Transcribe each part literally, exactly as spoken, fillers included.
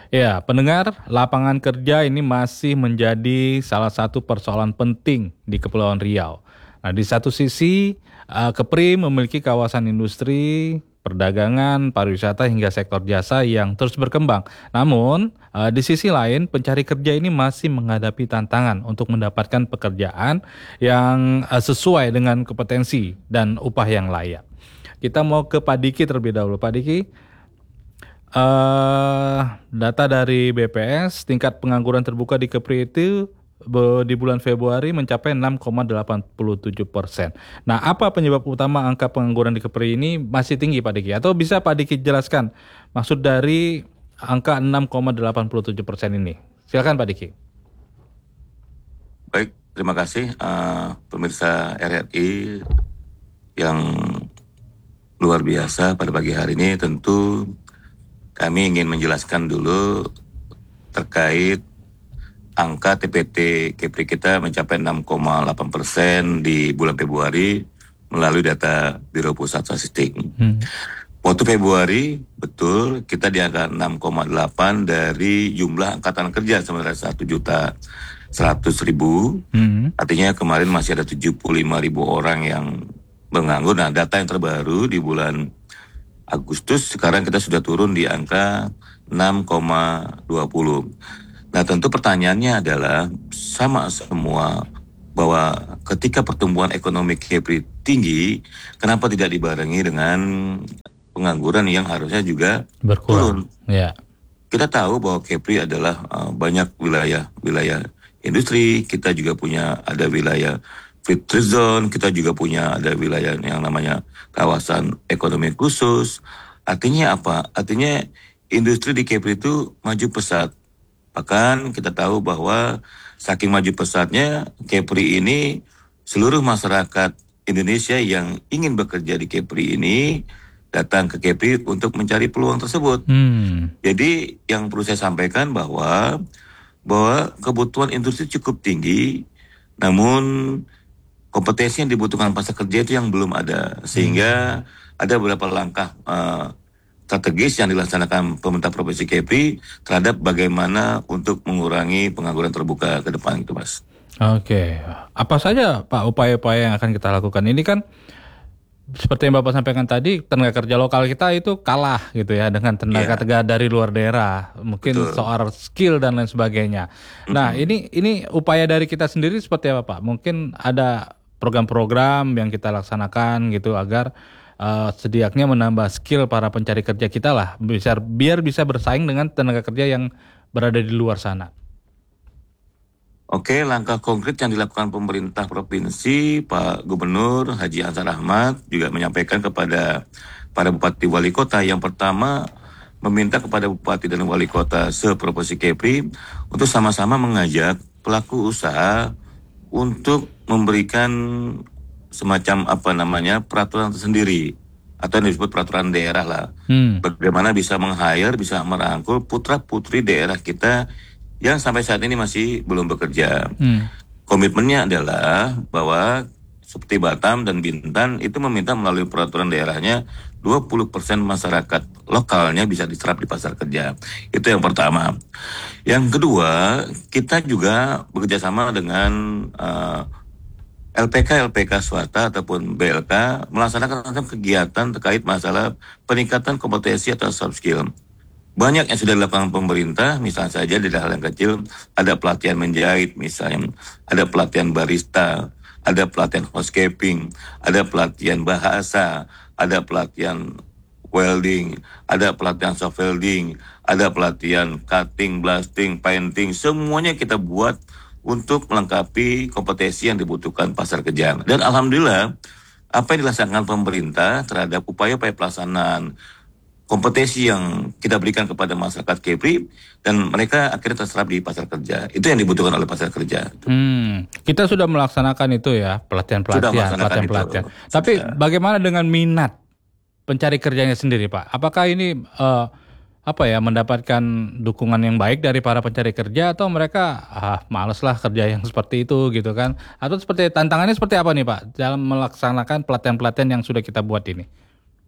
Ya, pendengar, lapangan kerja ini masih menjadi salah satu persoalan penting di Kepulauan Riau. Nah, di satu sisi, eh, Kepri memiliki kawasan industri, perdagangan, pariwisata hingga sektor jasa yang terus berkembang. Namun, eh, di sisi lain, pencari kerja ini masih menghadapi tantangan untuk mendapatkan pekerjaan yang eh, sesuai dengan kompetensi dan upah yang layak. Kita mau ke Pak Diki terlebih dahulu. Pak Diki, eh data dari B P S, tingkat pengangguran terbuka di Kepri itu be- di bulan Februari mencapai enam koma delapan tujuh persen. Nah, apa penyebab utama angka pengangguran di Kepri ini masih tinggi, Pak Diki? Atau bisa Pak Diki jelaskan maksud dari angka enam koma delapan tujuh persen ini? Silakan Pak Diki. Baik, terima kasih uh, pemirsa R R I yang luar biasa pada pagi hari ini. Tentu kami ingin menjelaskan dulu terkait angka T P T Kepri kita mencapai enam koma delapan persen di bulan Februari melalui data Biro Pusat Statistik. Hmm. Waktu Februari, betul, kita di angka enam koma delapan dari jumlah angkatan kerja sebenarnya satu juta seratus ribu. Hmm. Artinya kemarin masih ada tujuh puluh lima ribu orang yang menganggur. Nah, data yang terbaru di bulan Agustus, sekarang kita sudah turun di angka enam koma dua nol. Nah, tentu pertanyaannya adalah sama semua, bahwa ketika pertumbuhan ekonomi Kepri tinggi, kenapa tidak dibarengi dengan pengangguran yang harusnya juga berkurang? Turun. Ya. Kita tahu bahwa Kepri adalah uh, banyak wilayah wilayah industri, kita juga punya ada wilayah free trade zone, kita juga punya ada wilayah yang namanya kawasan ekonomi khusus. Artinya apa? Artinya industri di Kepri itu maju pesat. Bahkan kita tahu bahwa saking maju pesatnya Kepri ini, seluruh masyarakat Indonesia yang ingin bekerja di Kepri ini datang ke Kepri untuk mencari peluang tersebut. Hmm. Jadi yang perlu saya sampaikan bahwa bahwa kebutuhan industri cukup tinggi, namun kompetensi yang dibutuhkan pasar kerja itu yang belum ada, sehingga hmm. ada beberapa langkah uh, strategis yang dilaksanakan pemerintah Provinsi Kepri terhadap bagaimana untuk mengurangi pengangguran terbuka ke depan itu, Mas. Oke, apa saja Pak upaya-upaya yang akan kita lakukan? Ini kan seperti yang Bapak sampaikan tadi, tenaga kerja lokal kita itu kalah gitu ya dengan tenaga yeah. kerja dari luar daerah, mungkin Betul. soal skill dan lain sebagainya. Mm-hmm. Nah, ini ini upaya dari kita sendiri seperti apa, Pak? Mungkin ada program-program yang kita laksanakan gitu agar uh, setidaknya menambah skill para pencari kerja kita lah, biar biar bisa bersaing dengan tenaga kerja yang berada di luar sana. Oke, langkah konkret yang dilakukan pemerintah provinsi, Pak Gubernur Haji Ansar Ahmad juga menyampaikan kepada para bupati wali kota. Yang pertama, meminta kepada bupati dan wali kota se-Provinsi Kepri untuk sama-sama mengajak pelaku usaha untuk memberikan semacam apa namanya peraturan tersendiri atau yang disebut peraturan daerah lah. Hmm. Bagaimana bisa meng-hire, bisa merangkul putra-putri daerah kita yang sampai saat ini masih belum bekerja. Hmm. Komitmennya adalah bahwa seperti Batam dan Bintan itu meminta melalui peraturan daerahnya dua puluh persen masyarakat lokalnya bisa diserap di pasar kerja. Itu yang pertama. Yang kedua, kita juga bekerjasama dengan uh, L P K L P K swasta ataupun B L K melaksanakan kegiatan terkait masalah peningkatan kompetensi atau soft skill. Banyak yang sudah dilakukan pemerintah, misalnya saja di hal yang kecil, ada pelatihan menjahit misalnya, ada pelatihan barista, ada pelatihan housekeeping, ada pelatihan bahasa, ada pelatihan welding, ada pelatihan soft welding, ada pelatihan cutting, blasting, painting, semuanya kita buat untuk melengkapi kompetensi yang dibutuhkan pasar kerja. Dan alhamdulillah, apa yang dilaksanakan pemerintah terhadap upaya-upaya pelaksanaan kompetensi yang kita berikan kepada masyarakat Kepri dan mereka akhirnya terserap di pasar kerja. Itu yang dibutuhkan oleh pasar kerja. Hmm, kita sudah melaksanakan itu ya, pelatihan-pelatihan, pelatihan-pelatihan. Tapi sudah. Bagaimana dengan minat pencari kerjanya sendiri, Pak? Apakah ini uh, apa ya mendapatkan dukungan yang baik dari para pencari kerja atau mereka ah males lah kerja yang seperti itu gitu kan? Atau seperti tantangannya seperti apa nih, Pak, dalam melaksanakan pelatihan-pelatihan yang sudah kita buat ini?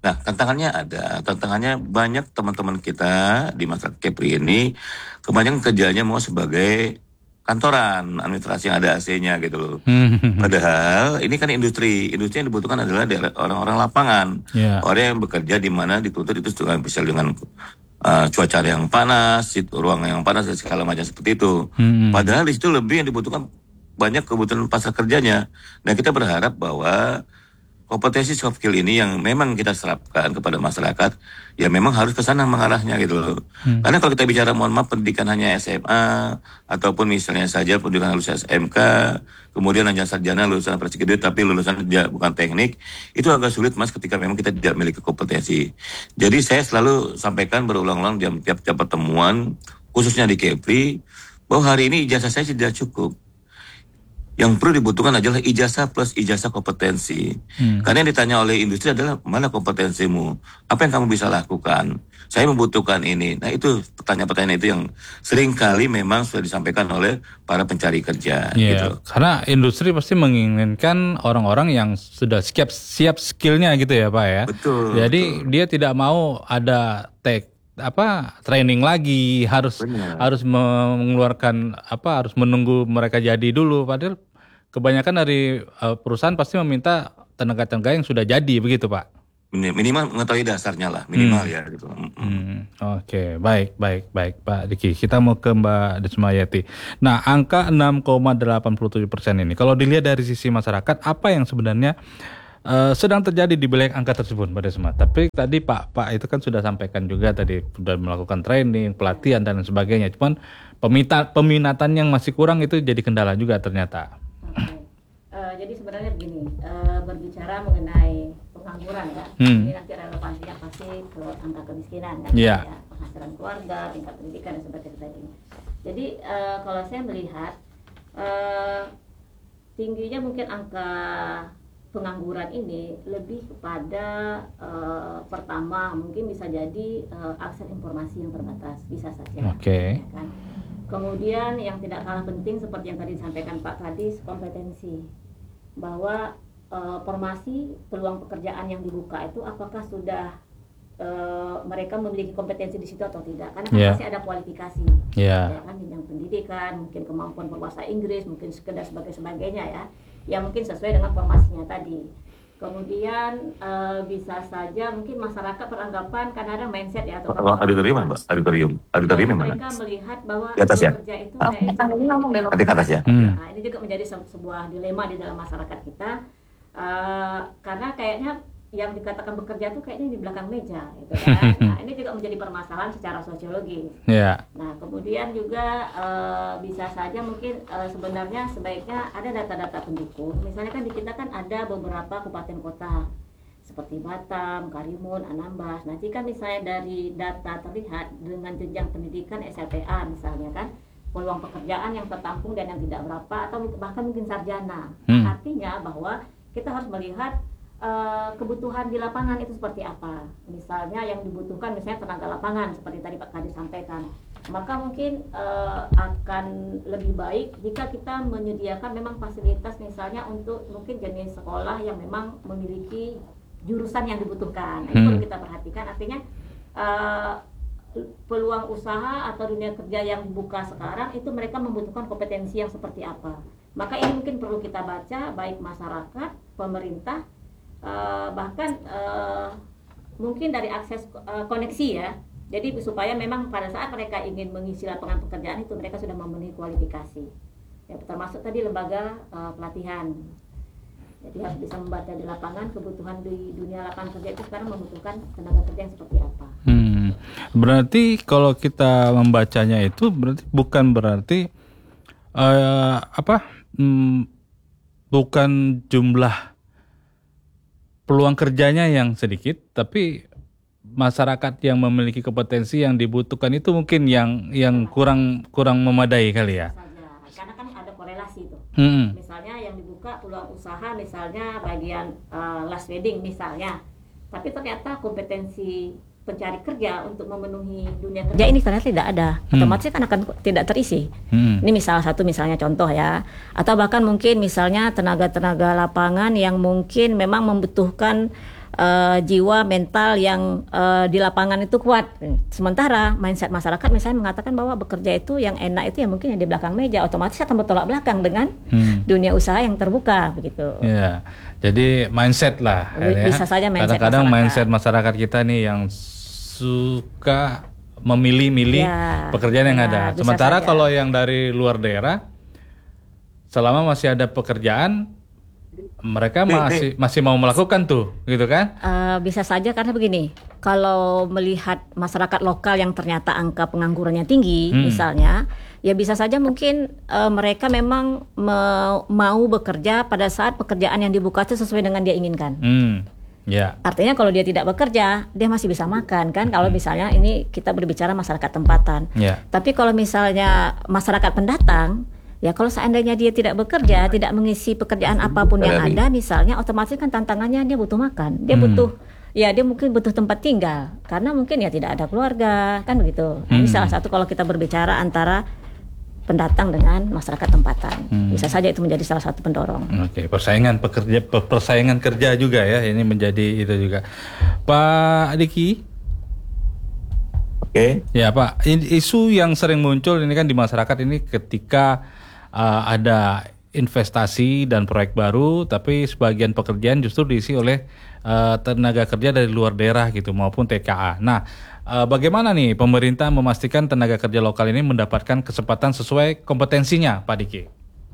Nah, tantangannya ada. Tantangannya banyak teman-teman kita di masyarakat Kepri ini kebanyakan kerjanya mau sebagai kantoran, administrasi yang ada A C-nya gitu loh. Padahal ini kan industri. Industri yang dibutuhkan adalah dari orang-orang lapangan. Ya. Orang yang bekerja di mana dituntut itu dengan bisa dengan uh, cuaca yang panas, situ- ruang yang panas dan segala macam seperti itu. Hmm. Padahal di situ lebih yang dibutuhkan banyak kebutuhan pasar kerjanya. Dan kita berharap bahwa kompetensi soft skill ini yang memang kita serapkan kepada masyarakat, ya memang harus ke sana mengarahnya gitu loh. Hmm. Karena kalau kita bicara, mohon maaf, pendidikan hanya S M A, ataupun misalnya saja pendidikan lulusan S M K, kemudian hanya sarjana lulusan fresh graduate tapi lulusan dia bukan teknik, itu agak sulit mas ketika memang kita tidak memiliki kompetensi. Jadi saya selalu sampaikan berulang-ulang di tiap-tiap pertemuan, khususnya di Kepri, bahwa hari ini ijazah saya tidak cukup. Yang perlu dibutuhkan adalah ijazah plus ijazah kompetensi. Hmm. Karena yang ditanya oleh industri adalah mana kompetensimu, apa yang kamu bisa lakukan. Saya membutuhkan ini. Nah itu pertanyaan-pertanyaan itu yang sering kali memang sudah disampaikan oleh para pencari kerja. Yeah, gitu. Karena industri pasti menginginkan orang-orang yang sudah siap siap skillnya gitu ya Pak ya. Betul. Jadi betul. dia tidak mau ada tek apa training lagi, harus Benar. harus mengeluarkan apa harus menunggu mereka jadi dulu, padahal kebanyakan dari uh, perusahaan pasti meminta tenaga-tenaga yang sudah jadi begitu Pak. Minimal mengetahui dasarnya lah, minimal hmm. ya gitu. Hmm. Oke, okay. baik baik baik Pak Diki. Kita mau ke Mbak Desmayati. Nah, angka enam koma delapan tujuh persen ini kalau dilihat dari sisi masyarakat, apa yang sebenarnya Uh, sedang terjadi di balik angka tersebut, Mbak Desma. Tapi tadi Pak Pak itu kan sudah sampaikan juga tadi sudah melakukan training, pelatihan dan sebagainya. Cuman peminta, peminatan yang masih kurang itu jadi kendala juga ternyata. Okay. Uh, jadi sebenarnya begini, uh, berbicara mengenai pengangguran ya, hmm. ini nanti relevansinya pasti ke angka kemiskinan kan, yeah. ya, penghasilan keluarga, tingkat pendidikan dan sebagainya. Jadi uh, kalau saya melihat uh, tingginya mungkin angka pengangguran ini lebih kepada uh, pertama mungkin bisa jadi uh, akses informasi yang terbatas, bisa saja. Oke. Okay. Ya kan? Kemudian yang tidak kalah penting seperti yang tadi disampaikan Pak Kadis, kompetensi bahwa uh, formasi peluang pekerjaan yang dibuka itu apakah sudah uh, mereka memiliki kompetensi di situ atau tidak? Karena kan yeah. pasti ada kualifikasi, yeah. ya kan, bidang pendidikan, mungkin kemampuan berbahasa Inggris, mungkin sekedar sebagai sebagainya ya. Ya mungkin sesuai dengan formasinya tadi. Kemudian uh, bisa saja mungkin masyarakat beranggapan karena ada mindset ya atau oh, auditorium Mbak, auditorium, auditorium mana? Mereka melihat bahwa di atas ya? Kerja itu oh, kayak di atas ya. Hmm. Nah, ini juga menjadi sebuah dilema di dalam masyarakat kita uh, karena kayaknya yang dikatakan bekerja itu kayaknya di belakang meja gitu kan. Nah, ini juga menjadi permasalahan secara sosiologis. Yeah. Nah, kemudian juga uh, bisa saja mungkin uh, sebenarnya sebaiknya ada data-data pendukung. Misalnya kan di kita kan ada beberapa kabupaten kota seperti Batam, Karimun, Anambas. Nah, jika misalnya dari data terlihat dengan jenjang pendidikan S L T A misalnya kan, peluang pekerjaan yang tertampung dan yang tidak berapa atau bahkan mungkin sarjana. Hmm. Artinya bahwa kita harus melihat Uh, kebutuhan di lapangan itu seperti apa. Misalnya yang dibutuhkan misalnya tenaga lapangan seperti tadi Pak Kadis sampaikan, maka mungkin uh, akan lebih baik jika kita menyediakan memang fasilitas misalnya untuk mungkin jenis sekolah yang memang memiliki jurusan yang dibutuhkan. Nah, itu perlu kita perhatikan. Artinya uh, peluang usaha atau dunia kerja yang dibuka sekarang itu mereka membutuhkan kompetensi yang seperti apa. Maka ini mungkin perlu kita baca baik masyarakat, pemerintah, Uh, bahkan uh, mungkin dari akses uh, koneksi ya. Jadi supaya memang pada saat mereka ingin mengisi lapangan pekerjaan itu mereka sudah memenuhi kualifikasi. Ya, termasuk tadi lembaga uh, pelatihan. Jadi harus bisa membaca di lapangan kebutuhan di dunia lapangan kerja itu sekarang membutuhkan tenaga kerja yang seperti apa. Hmm. Berarti kalau kita membacanya itu berarti bukan berarti uh, apa? Hmm, bukan jumlah peluang kerjanya yang sedikit, tapi masyarakat yang memiliki kompetensi yang dibutuhkan itu mungkin yang yang kurang kurang memadai kali ya. Saja. Karena kan ada korelasi itu. Hmm. Misalnya yang dibuka peluang usaha misalnya bagian uh, last wedding misalnya, tapi ternyata kompetensi pencari kerja untuk memenuhi dunia kerja ini ternyata tidak ada, otomatis kan akan tidak terisi. Hmm. Ini misal satu misalnya contoh ya, atau bahkan mungkin misalnya tenaga-tenaga lapangan yang mungkin memang membutuhkan uh, jiwa mental yang uh, di lapangan itu kuat. Sementara mindset masyarakat misalnya mengatakan bahwa bekerja itu yang enak itu ya mungkin yang di belakang meja, otomatis akan bertolak belakang dengan hmm. dunia usaha yang terbuka begitu. Ya, jadi mindset lah. Bisa ya. saja mindset Kadang-kadang masyarakat. mindset masyarakat kita nih yang suka memilih-milih ya, pekerjaan yang ya, ada. Sementara saja. Kalau yang dari luar daerah, selama masih ada pekerjaan, mereka masih masih mau melakukan tuh, gitu kan? Uh, bisa saja karena begini, kalau melihat masyarakat lokal yang ternyata angka penganggurannya tinggi, hmm. misalnya, ya bisa saja mungkin uh, mereka memang me- mau bekerja pada saat pekerjaan yang dibuka itu sesuai dengan dia inginkan. Hmm. Yeah. Artinya kalau dia tidak bekerja, dia masih bisa makan kan? Kalau misalnya ini kita berbicara masyarakat tempatan. Yeah. Tapi kalau misalnya masyarakat pendatang, ya kalau seandainya dia tidak bekerja, tidak mengisi pekerjaan apapun yang ada, misalnya otomatis kan tantangannya dia butuh makan, dia hmm. butuh, ya dia mungkin butuh tempat tinggal, karena mungkin ya tidak ada keluarga, kan begitu. Nah, hmm. ini salah satu kalau kita berbicara antara pendatang dengan masyarakat tempatan, hmm. bisa saja itu menjadi salah satu pendorong. Oke, persaingan pekerja, persaingan kerja juga ya, ini menjadi itu juga. Pak Diki. Oke. Ya Pak, isu yang sering muncul ini kan di masyarakat ini ketika Uh, ada investasi dan proyek baru, tapi sebagian pekerjaan justru diisi oleh uh, tenaga kerja dari luar daerah gitu maupun T K A. Nah, uh, bagaimana nih pemerintah memastikan tenaga kerja lokal ini mendapatkan kesempatan sesuai kompetensinya, Pak Diki?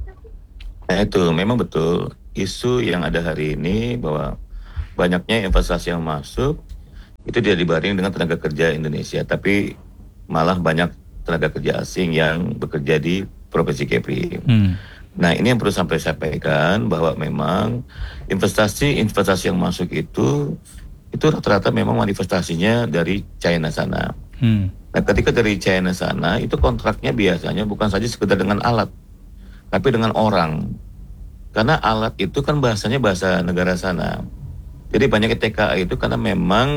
Nah itu memang betul isu yang ada hari ini bahwa banyaknya investasi yang masuk itu tidak dibanding dengan tenaga kerja Indonesia, tapi malah banyak tenaga kerja asing yang bekerja di Provinsi Kepri. Hmm. Nah ini yang perlu sampai sampaikan bahwa memang investasi-investasi yang masuk itu itu rata-rata memang manifestasinya dari China sana. Hmm. Nah ketika dari China sana itu kontraknya biasanya bukan saja sekedar dengan alat, tapi dengan orang. Karena alat itu kan bahasanya bahasa negara sana. Jadi banyak T K A itu karena memang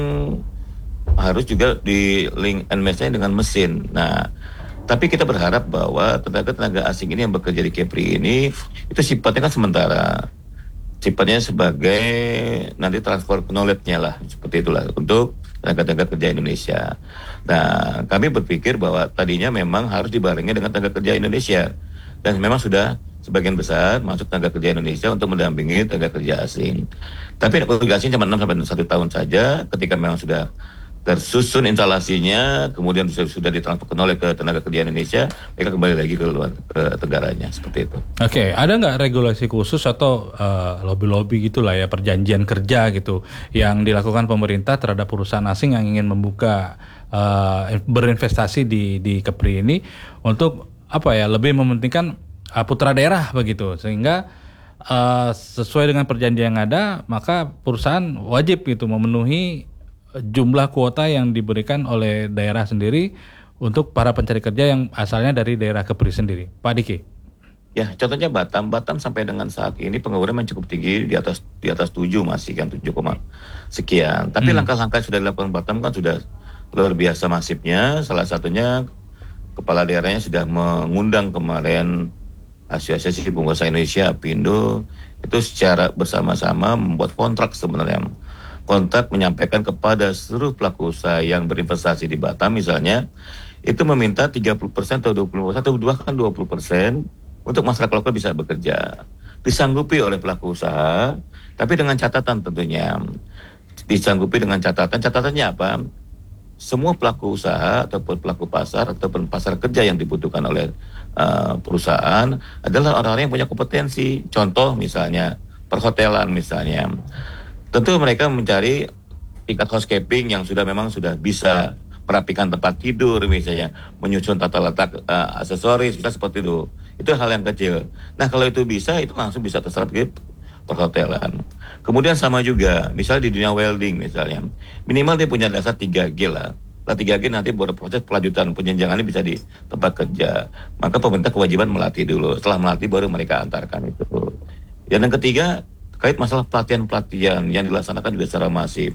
harus juga di link and match-nya dengan mesin. Nah tapi kita berharap bahwa tenaga-tenaga asing ini yang bekerja di Kepri ini itu sifatnya kan sementara, sifatnya sebagai nanti transfer knowledge-nya lah, seperti itulah untuk tenaga-tenaga kerja Indonesia. Nah kami berpikir bahwa tadinya memang harus dibarengi dengan tenaga kerja Indonesia, dan memang sudah sebagian besar masuk tenaga kerja Indonesia untuk mendampingi tenaga kerja asing. Tapi obligasinya cuma enam sampai satu tahun saja. Ketika memang sudah tersusun instalasinya, kemudian sudah ditransferkan oleh ke tenaga kerja Indonesia, mereka kembali lagi ke luar ke negaranya, seperti itu. Oke, okay, ada nggak regulasi khusus atau uh, lobby-lobby gitulah ya, perjanjian kerja gitu yang dilakukan pemerintah terhadap perusahaan asing yang ingin membuka uh, berinvestasi di di Kepri ini untuk apa ya, lebih mementingkan uh, putra daerah begitu, sehingga uh, sesuai dengan perjanjian yang ada maka perusahaan wajib gitu memenuhi jumlah kuota yang diberikan oleh daerah sendiri untuk para pencari kerja yang asalnya dari daerah Kepri sendiri. Pak Diki. Ya, contohnya Batam. Batam sampai dengan saat ini pengangguran yang cukup tinggi, di atas di atas tujuh masih kan, tujuh, sekian. Tapi hmm. langkah-langkah yang sudah dilakukan Batam kan sudah luar biasa masifnya. Salah satunya kepala daerahnya sudah mengundang kemarin Asosiasi Pengusaha Indonesia, Apindo, itu secara bersama-sama membuat kontrak sebenarnya. Kontrak menyampaikan kepada seluruh pelaku usaha yang berinvestasi di Batam misalnya, itu meminta tiga puluh persen atau dua puluh persen atau bahkan dua puluh persen untuk masyarakat lokal bisa bekerja. Disanggupi oleh pelaku usaha, tapi dengan catatan tentunya. Disanggupi dengan catatan, catatannya apa? Semua pelaku usaha ataupun pelaku pasar ataupun pasar kerja yang dibutuhkan oleh uh, perusahaan adalah orang-orang yang punya kompetensi. Contoh misalnya perhotelan misalnya. Tentu mereka mencari tingkat housekeeping yang sudah memang sudah bisa merapikan tempat tidur misalnya, menyusun tata letak uh, aksesoris, bisa seperti itu. Itu hal yang kecil. Nah kalau itu bisa, itu langsung bisa terserap di perhotelan. Kemudian sama juga, misalnya di dunia welding misalnya, minimal dia punya dasar tiga G lah. Setelah tiga G nanti buat proses pelanjutan penjenjangannya bisa di tempat kerja. Maka pemerintah kewajiban melatih dulu. Setelah melatih baru mereka antarkan itu. Dan yang ketiga, terkait masalah pelatihan-pelatihan yang dilaksanakan juga secara masif.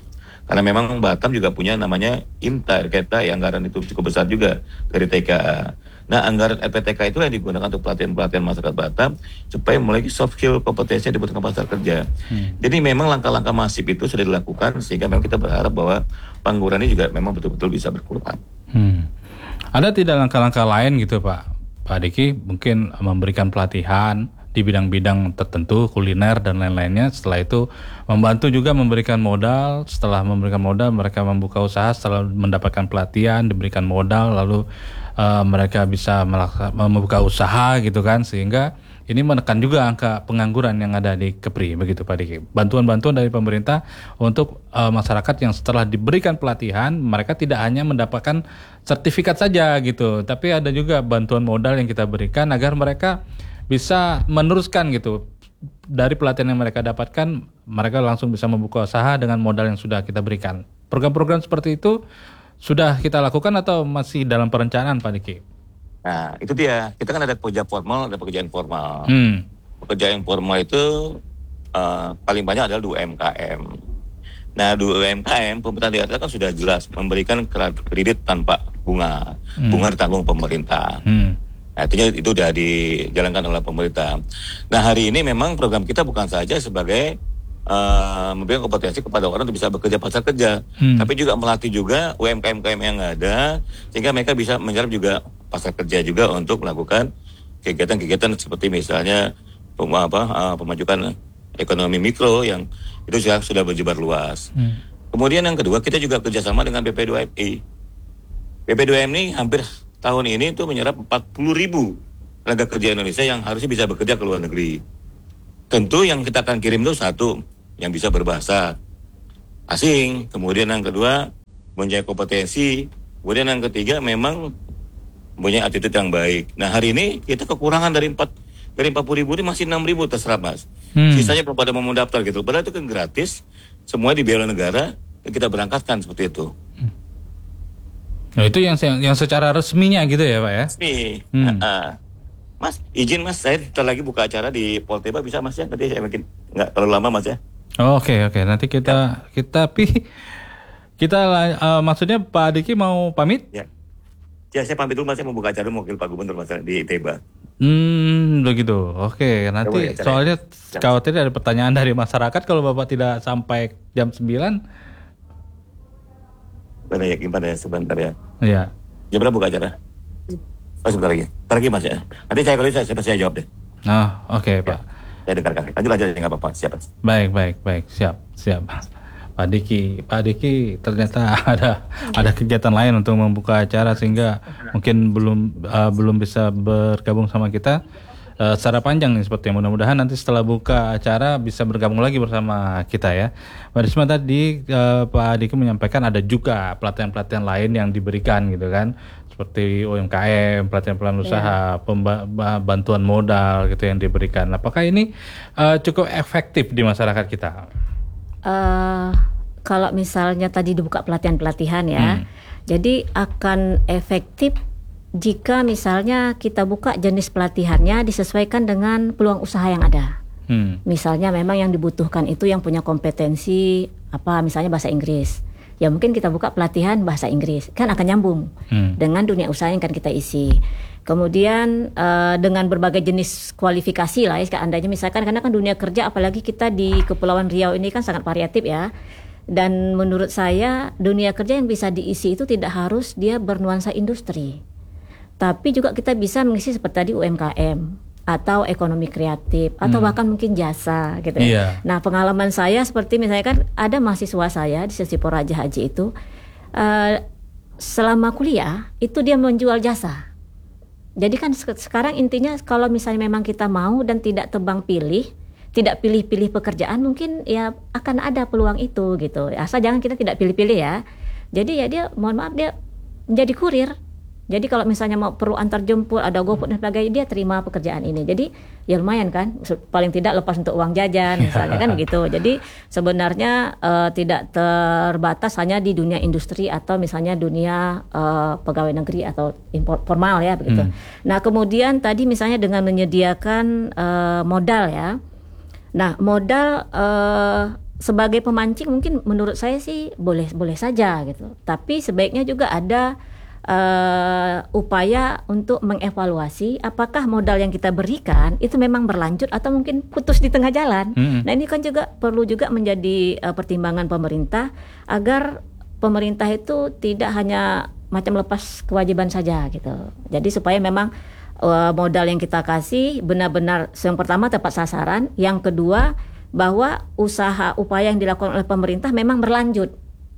Karena memang Batam juga punya namanya IMTA, R K T A, yang anggaran itu cukup besar juga dari T K A. Nah, anggaran R P T K itu yang digunakan untuk pelatihan-pelatihan masyarakat Batam supaya mulai soft skill kompetensi yang dibutuhkan pasar kerja. Hmm. Jadi memang langkah-langkah masif itu sudah dilakukan sehingga memang kita berharap bahwa pengangguran ini juga memang betul-betul bisa berkurang. Hmm. Ada tidak langkah-langkah lain gitu Pak? Pak Diki mungkin memberikan pelatihan di bidang-bidang tertentu, kuliner dan lain-lainnya. Setelah itu membantu juga memberikan modal. Setelah memberikan modal, mereka membuka usaha. Setelah mendapatkan pelatihan, diberikan modal, lalu uh, mereka bisa melak- membuka usaha gitu kan, sehingga ini menekan juga angka pengangguran yang ada di Kepri, begitu Pak Diki. Bantuan-bantuan dari pemerintah untuk uh, masyarakat yang setelah diberikan pelatihan, mereka tidak hanya mendapatkan sertifikat saja gitu, tapi ada juga bantuan modal yang kita berikan agar mereka bisa meneruskan gitu. Dari pelatihan yang mereka dapatkan, mereka langsung bisa membuka usaha dengan modal yang sudah kita berikan. Program-program seperti itu sudah kita lakukan atau masih dalam perencanaan Pak Diki? Nah, itu dia. Kita kan ada pekerja formal, ada pekerja informal. Hmm. Pekerja informal itu uh, paling banyak adalah di U M K M. Nah, di U M K M, pemerintah daerah kan sudah jelas memberikan kredit tanpa bunga. Hmm. Bunga ditanggung pemerintah. Hmm. Nah, artinya itu sudah dijalankan oleh pemerintah. Nah, hari ini memang program kita bukan saja sebagai Uh, memberikan kompetensi kepada orang untuk bisa bekerja pasar kerja, hmm. tapi juga melatih juga U M K M-U M K M yang ada sehingga mereka bisa menyerap juga pasar kerja juga untuk melakukan kegiatan-kegiatan seperti misalnya pem- apa, uh, pemajukan ekonomi mikro yang itu sudah, sudah berjebar luas. Hmm. Kemudian yang kedua, kita juga kerjasama dengan B P dua M I. B P dua M I hampir tahun ini tuh menyerap empat puluh ribu tenaga kerja Indonesia yang harusnya bisa bekerja ke luar negeri. Tentu yang kita akan kirim itu satu, yang bisa berbahasa asing, kemudian yang kedua mempunyai kompetensi, kemudian yang ketiga memang mempunyai attitude yang baik. Nah, hari ini kita kekurangan dari empat dari empat puluh ribu ini masih enam ribu terserap Mas. Hmm. Sisanya belum pada mau mendaftar gitu. Padahal itu kan gratis, semua dibiayai oleh negara, kita berangkatkan seperti itu. Hmm. Nah, itu yang yang secara resminya gitu ya Pak ya? Resmi. Hmm. Uh, Mas, izin Mas, saya setelah lagi buka acara di Polteba bisa Mas ya? Nanti saya mungkin nggak terlalu lama Mas ya. Oke oh, oke, okay, okay. Nanti kita ya. kita pi kita uh, maksudnya Pak Diki mau pamit? Ya. Ya saya pamit dulu Mas, saya mau buka acara mewakil Pak Gubernur Mas di Teba. Hmm, begitu. Oke, okay. Nanti ya, soalnya ya. Khawatir ada pertanyaan dari masyarakat kalau Bapak tidak sampai jam sembilan. Benar ya, gimana ya sebentar ya. Iya. Jam berapa buka acara? Oh, sebentar lagi. Ntar lagi Mas ya. Nanti saya kalau saya, saya, saya jawab deh. Oh, oke okay, Pak. Ya. Saya dengarkan. Lanjut aja nggak apa-apa. Siap. Baik, baik, baik. Siap, siap. Pak Diki, Pak Diki ternyata ada ada kegiatan lain untuk membuka acara sehingga mungkin belum uh, belum bisa bergabung sama kita uh, secara panjang nih seperti yang mudah-mudahan nanti setelah buka acara bisa bergabung lagi bersama kita ya. Mbak Risma tadi uh, Pak Diki menyampaikan ada juga pelatihan-pelatihan lain yang diberikan gitu kan. Seperti U M K M, pelatihan-pelatihan usaha, yeah. pemba- bantuan modal gitu yang diberikan. Apakah ini uh, cukup efektif di masyarakat kita? Uh, kalau misalnya tadi dibuka pelatihan-pelatihan ya, hmm. jadi akan efektif jika misalnya kita buka jenis pelatihannya disesuaikan dengan peluang usaha yang ada. Hmm. Misalnya memang yang dibutuhkan itu yang punya kompetensi apa, misalnya bahasa Inggris. Ya mungkin kita buka pelatihan bahasa Inggris, kan akan nyambung hmm. dengan dunia usaha yang akan kita isi. Kemudian uh, dengan berbagai jenis kualifikasi lah ya, andainya misalkan karena kan dunia kerja apalagi kita di Kepulauan Riau ini kan sangat variatif ya. Dan menurut saya dunia kerja yang bisa diisi itu tidak harus dia bernuansa industri. Tapi juga kita bisa mengisi seperti tadi U M K M atau ekonomi kreatif atau hmm. bahkan mungkin jasa gitu ya. Yeah. Nah, pengalaman saya seperti misalnya kan ada mahasiswa saya di Sesipor Raja Haji itu uh, selama kuliah itu dia menjual jasa. Jadi kan sekarang intinya kalau misalnya memang kita mau dan tidak tebang pilih, tidak pilih-pilih pekerjaan, mungkin ya akan ada peluang itu gitu. Asal jangan kita tidak pilih-pilih ya. Jadi ya dia mohon maaf dia menjadi kurir. Jadi kalau misalnya mau perlu antar jemput, ada GoFood dan sebagainya, dia terima pekerjaan ini. Jadi ya lumayan kan, paling tidak lepas untuk uang jajan misalnya kan gitu. Jadi sebenarnya uh, tidak terbatas hanya di dunia industri atau misalnya dunia uh, pegawai negeri atau impor, formal ya begitu. Hmm. Nah kemudian tadi misalnya dengan menyediakan uh, modal ya. Nah modal uh, sebagai pemancing mungkin menurut saya sih boleh boleh saja gitu. Tapi sebaiknya juga ada uh, upaya untuk mengevaluasi apakah modal yang kita berikan itu memang berlanjut atau mungkin putus di tengah jalan. Hmm. Nah ini kan juga perlu juga menjadi uh, pertimbangan pemerintah agar pemerintah itu tidak hanya macam lepas kewajiban saja gitu. Jadi supaya memang uh, modal yang kita kasih benar-benar yang pertama tepat sasaran, yang kedua bahwa usaha upaya yang dilakukan oleh pemerintah memang berlanjut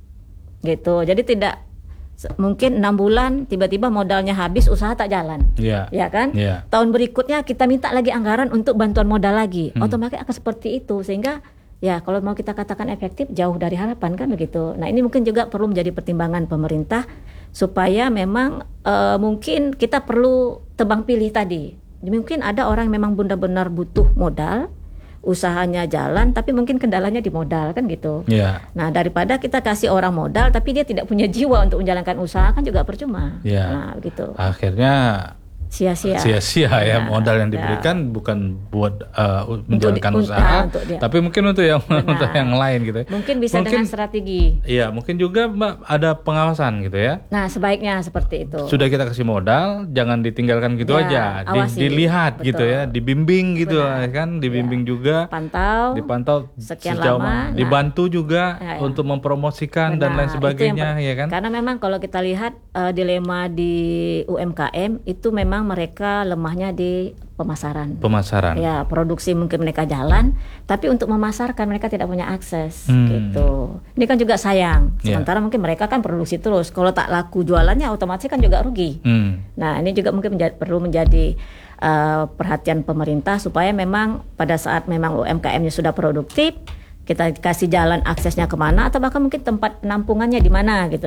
gitu. Jadi tidak mungkin enam bulan tiba-tiba modalnya habis, usaha tak jalan, yeah. ya kan? Yeah. Tahun berikutnya kita minta lagi anggaran untuk bantuan modal lagi, hmm. otomatis akan seperti itu sehingga ya kalau mau kita katakan efektif jauh dari harapan kan begitu. Nah ini mungkin juga perlu menjadi pertimbangan pemerintah supaya memang uh, mungkin kita perlu tebang pilih tadi. Mungkin ada orang yang memang benar-benar butuh modal, usahanya jalan tapi mungkin kendalanya di modal kan gitu. Yeah. Nah daripada kita kasih orang modal tapi dia tidak punya jiwa untuk menjalankan usaha kan juga percuma. Yeah. Nah begitu. Akhirnya sia-sia. Sia-sia ya, ya modal yang diberikan ya. Bukan buat uh, menjalankan untuk, usaha, untuk tapi mungkin untuk yang untuk yang lain gitu. Mungkin bisa mungkin, dengan strategi. Iya, mungkin juga Mbak ada pengawasan gitu ya. Nah, sebaiknya seperti itu. Sudah kita kasih modal, jangan ditinggalkan gitu ya, aja. Di, dilihat betul. Gitu ya, dibimbing gitu Benar. Kan, dibimbing ya. Juga. Pantau. Dipantau sekian lama. Nah, dibantu juga ya, ya. Untuk mempromosikan Benar. Dan lain sebagainya ya kan. Karena memang kalau kita lihat uh, dilema di U M K M itu memang mereka lemahnya di pemasaran. Pemasaran. Ya, produksi mungkin mereka jalan, tapi untuk memasarkan mereka tidak punya akses hmm. gitu. Ini kan juga sayang. Sementara yeah. mungkin mereka kan produksi terus. Kalau tak laku jualannya otomatis kan juga rugi. Hmm. Nah, ini juga mungkin menjadi, perlu menjadi uh, perhatian pemerintah supaya memang pada saat memang U M K M-nya sudah produktif, kita kasih jalan aksesnya kemana atau bahkan mungkin tempat penampungannya di mana gitu.